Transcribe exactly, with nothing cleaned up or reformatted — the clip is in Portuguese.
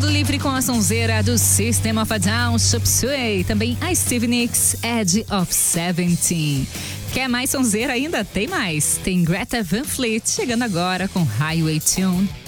livre com a sonzeira do System of a Down, Chop Suey. Também a Stevie Nicks, Edge of Seventeen. Quer mais sonzeira ainda? Tem mais. Tem Greta Van Fleet chegando agora com Highway Tune.